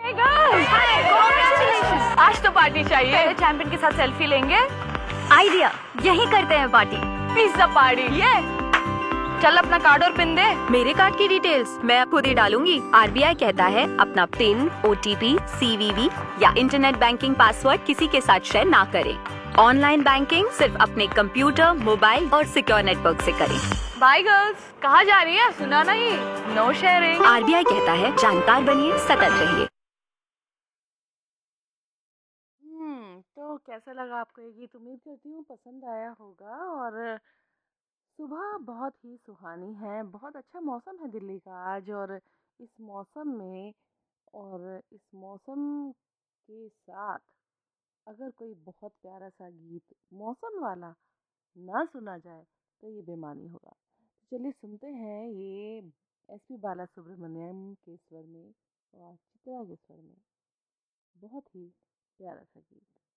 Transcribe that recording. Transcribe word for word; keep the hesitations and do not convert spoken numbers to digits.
Hey girls! Hi! Congratulations! आज तो party चाहिए। पहले चैंपियन के साथ सेल्फी लेंगे। आइडिया, यही करते हैं पार्टी। Pizza party. ये चल अपना कार्ड और पिन दे। मेरे कार्ड की डिटेल्स मैं खुद ही डालूंगी। आरबीआई कहता है अपना पिन, ओटीपी, सीवीवी या इंटरनेट बैंकिंग पासवर्ड किसी के साथ शेयर ना करें। ऑनलाइन बैंकिंग सिर्फ अपने कंप्यूटर, मोबाइल और सिक्योर नेटवर्क से करें। Bye girls. कहाँ जा रही है? सुना नहीं। No sharing. आरबीआई कहता है जानकार बनिए, सतर्क रहिए। हम्म तो कैसा लगा आपको ये गीत? उम्मीद करती हूँ पसंद आया होगा। और सुबह बहुत ही सुहानी है, बहुत अच्छा मौसम है दिल्ली का आज। और इस मौसम में और इस मौसम के साथ अगर कोई बहुत प्यारा सा गीत मौसम वाला ना सुना जाए तो ये बेमानी होगा। तो चलिए सुनते हैं ये एस पी बाला सुब्रमण्यम के स्वर में और चित्रा के स्वर में बहुत ही प्यारा सा गीत।